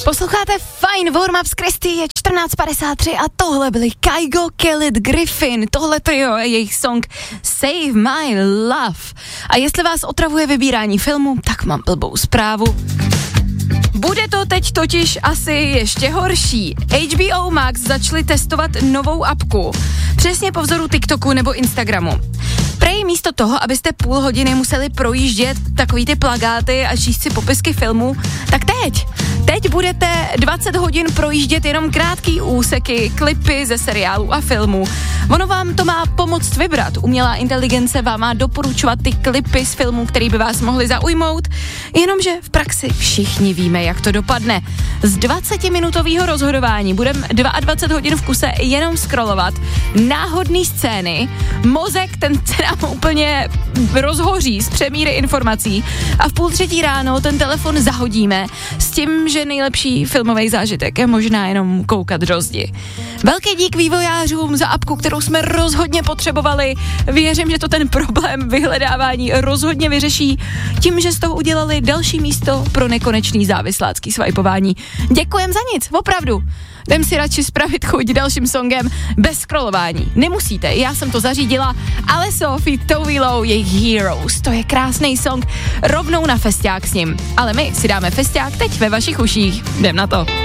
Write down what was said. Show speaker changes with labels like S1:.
S1: Posloucháte Fine Warm Up s Kristy, je 14:53 a tohle byli Kygo, Khalid, Griffin, tohle to je jejich song Save My Love. A jestli vás otravuje vybírání filmu, tak mám blbou zprávu. Bude to teď totiž asi ještě horší. HBO Max začali testovat novou apku, přesně po vzoru TikToku nebo Instagramu. Prej místo toho, abyste půl hodiny museli projíždět takový ty plakáty a číst si popisky filmů, tak teď budete 20 hodin projíždět jenom krátký úseky, klipy ze seriálů a filmů. Ono vám to má pomoct vybrat. Umělá inteligence vám má doporučovat ty klipy z filmů, který by vás mohly zaujmout, jenomže v praxi všichni víme, jak to dopadne. Z 20-minutového rozhodování budeme 22 hodin v kuse jenom scrollovat náhodný scény, mozek ten se nám úplně rozhoří z přemíry informací a v 2:30 ráno ten telefon zahodíme s tím, že nejlepší filmový zážitek je možná jenom koukat do zdi. Velký dík vývojářům za apku, kterou jsme rozhodně potřebovali. Věřím, že to ten problém vyhledávání rozhodně vyřeší tím, že z toho udělali další místo pro nekonečný závislácký swipování. Děkujem za nic, opravdu. Jdem si radši spravit chuť dalším songem bez scrollování. Nemusíte, já jsem to zařídila, ale Sophie Tove Lo, jejich Heroes, to je krásný song, rovnou na festiák s ním. Ale my si dáme festiák teď ve vašich uších. Jdem na to.